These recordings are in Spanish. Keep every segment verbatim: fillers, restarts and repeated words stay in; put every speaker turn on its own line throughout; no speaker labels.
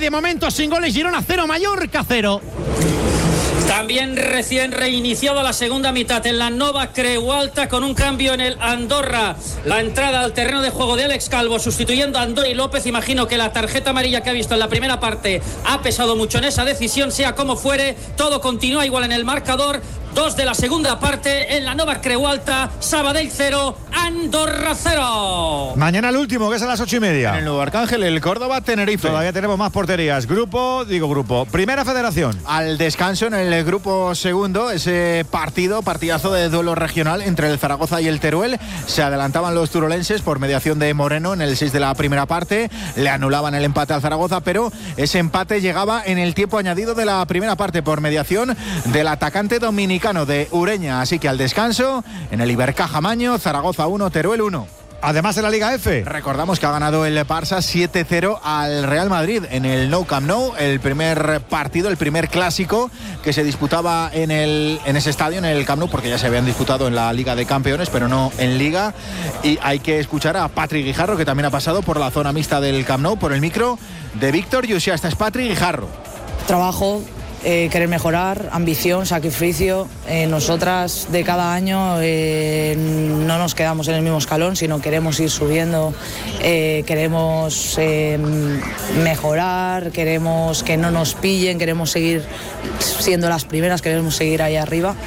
de momento sin goles. Girona cero, Mallorca cero.
También recién reiniciada la segunda mitad en la Nova Creu Alta, con un cambio en el Andorra. La entrada al terreno de juego de Alex Calvo sustituyendo a Andoni López. Imagino que la tarjeta amarilla que ha visto en la primera parte ha pesado mucho en esa decisión. Sea como fuere, todo continúa igual en el marcador. Dos de la segunda parte en la Nova Creu Alta. Sabadell cero, Andorra cero.
Mañana el último, que es a las ocho y media.
En el Nuevo Arcángel, el Córdoba, Tenerife.
Todavía tenemos más porterías. Grupo, digo grupo. Primera Federación.
Al descanso en el grupo segundo, ese partido, partidazo de duelo regional entre el Zaragoza y el Teruel. Se adelantaban los turolenses por mediación de Moreno en el seis de la primera parte. Le anulaban el empate al Zaragoza, pero ese empate llegaba en el tiempo añadido de la primera parte por mediación del atacante dominicano de Ureña. Así que al descanso, en el Ibercaja Maño, Zaragoza uno, Teruel uno.
Además en la Liga F.
Recordamos que ha ganado el Barça siete cero al Real Madrid en el Nou Camp Nou, el primer partido, el primer clásico que se disputaba en, el, en ese estadio, en el Camp Nou, porque ya se habían disputado en la Liga de Campeones, pero no en Liga. Y hay que escuchar a Patrick Guijarro, que también ha pasado por la zona mixta del Camp Nou, por el micro de Víctor Yusia. Este es Patrick Guijarro.
Trabajo, eh, querer mejorar, ambición, sacrificio. Eh, nosotras de cada año eh, no nos quedamos en el mismo escalón, sino queremos ir subiendo, eh, queremos eh, mejorar, queremos que no nos pillen, queremos seguir siendo las primeras, queremos seguir ahí arriba.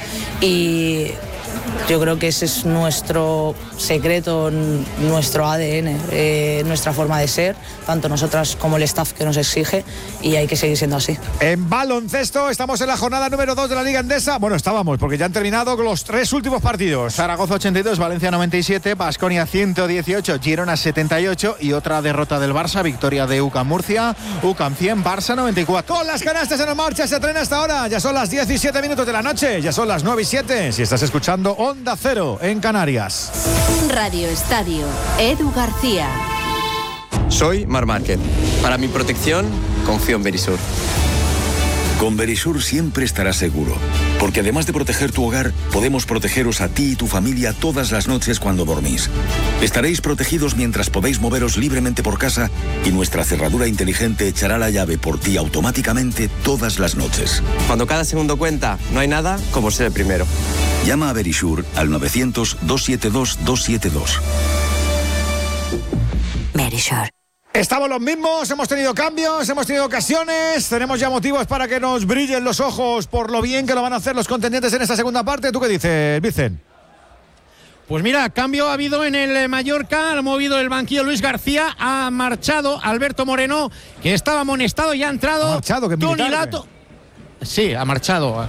Y yo creo que ese es nuestro secreto, nuestro A D N, eh, nuestra forma de ser, tanto nosotras como el staff que nos exige, y hay que seguir siendo así.
En baloncesto estamos en la jornada número dos de la Liga Endesa. Bueno, estábamos, porque ya han terminado los tres últimos partidos.
Zaragoza ochenta y dos, Valencia noventa y siete, Baskonia ciento dieciocho, Girona setenta y ocho y otra derrota del Barça, victoria de U C A M Murcia, U C A M cien, Barça noventa y cuatro.
Con las canastas en marcha se trena hasta ahora. Ya son las diecisiete minutos de la noche, ya son las nueve y siete. Si estás escuchando Onda Cero en Canarias.
Radio Estadio, Edu García.
Soy Mar Márquez. Para mi protección, confío en Verisur.
Con Verisur siempre estarás seguro, porque además de proteger tu hogar, podemos protegeros a ti y tu familia todas las noches cuando dormís. Estaréis protegidos mientras podéis moveros libremente por casa y nuestra cerradura inteligente echará la llave por ti automáticamente todas las noches.
Cuando cada segundo cuenta, no hay nada como ser el primero.
Llama a Verisur al novecientos, doscientos setenta y dos, doscientos setenta y dos.
Verisur.
Estamos los mismos, hemos tenido cambios, hemos tenido ocasiones, tenemos ya motivos para que nos brillen los ojos por lo bien que lo van a hacer los contendientes en esta segunda parte. ¿Tú qué dices, Vicen?
Pues mira, cambio ha habido en el Mallorca, ha movido el banquillo Luis García, ha marchado Alberto Moreno, que estaba amonestado y ha entrado
¿Ha marchado? ¿Qué
Toni
militar,
Lato. Sí, ha marchado.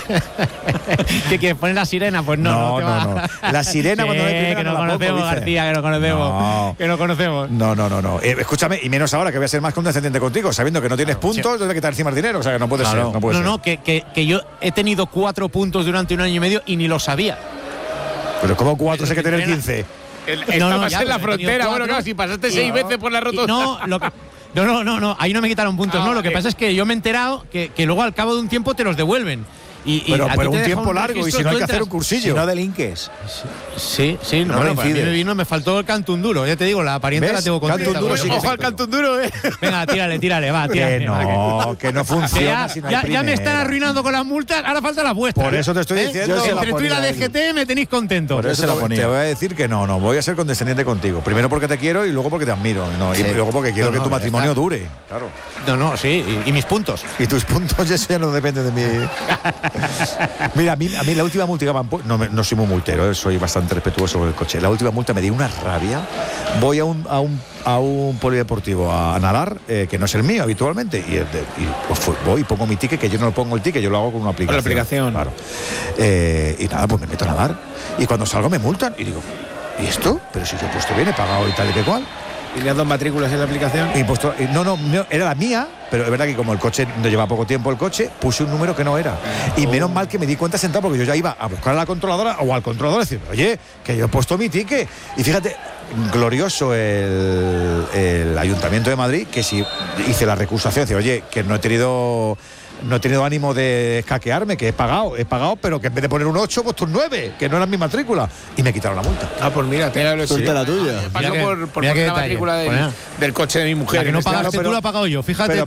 ¿Qué quieres poner la sirena? Pues no.
No, no, no. no. La sirena cuando
sí,
ve primero
que no
no la
conocemos,
pongo,
García, que no conocemos.
No.
Que no conocemos.
No, no, no, no. Eh, escúchame, y menos ahora que voy a ser más condescendiente contigo, sabiendo que no tienes puntos, sí. Te quitar encima el dinero. O sea, que no puede
claro.
ser. No, puede
no,
ser.
no, que, que, que yo he tenido cuatro puntos durante un año y medio y ni lo sabía.
Pero como cuatro sé que tener quince.
El, no, no, ya, en la frontera, bueno, claro, si pasaste seis veces por la rotonda.
No, lo que, no, no, no, no, ahí no me quitaron puntos, ah, no, lo que pasa es que yo me he enterado que, que luego al cabo de un tiempo te los devuelven. Y, y
pero
a
pero
ti
un tiempo
un
largo y si no hay que hacer un cursillo.
Si no delinques.
Sí, sí, no, bueno, para mí me vino, me faltó el cantunduro, ya te digo, la pariente la tengo contenta.
Cantunduro, sí,
ojo al cantunduro, eh.
Venga, tírale, tírale, va, tírale.
Que no, que no funciona.
Ya,
si no hay
ya, ya me están arruinando con las multas, ahora falta la vuestra.
Por eso te estoy diciendo.
¿Eh? Entre tú y la D G T me tenéis contento.
Por eso te, te voy a decir que no, no, voy a ser condescendiente contigo. Primero porque te quiero y luego porque te admiro. No, sí. Y luego porque quiero no, no, que tu matrimonio está. dure. Claro.
No, no, sí, y, y mis puntos.
Y tus puntos, eso ya no depende de mí. Mira, a mí, a mí la última multa que me han puesto, no, no soy muy multero, eh, soy bastante respetuoso con el coche. La última multa me dio una rabia. Voy a un, a un, a un polideportivo a nadar, eh, que no es el mío habitualmente, y, y pues voy y pongo mi ticket, que yo no lo pongo el ticket, yo lo hago con una aplicación.
Con la aplicación.
Claro. Eh, y nada, pues me meto a nadar. Y cuando salgo me multan y digo, ¿y esto? Pero si yo he puesto bien, he pagado y tal y que cual.
¿Y le has dado matrículas en la aplicación?
Y puesto, no, no, no, era la mía, pero es verdad que como el coche no lleva poco tiempo el coche, puse un número que no era. Y oh. menos mal que me di cuenta sentado, porque yo ya iba a buscar a la controladora o al controlador y decir, oye, que yo he puesto mi ticket. Y fíjate, glorioso el, el Ayuntamiento de Madrid, que si hice la recusación, decir, oye, que no he tenido... No he tenido ánimo de escaquearme, que he pagado, he pagado, pero que en vez de poner un ocho, he puesto un nueve, que no era mi matrícula. Y me quitaron la multa.
Ah, pues mira, te la
sí. la tuya.
Pasó por, por poner la matrícula del, del coche de mi mujer.
La que no pagaste tú la he pagado yo, fíjate.
Pero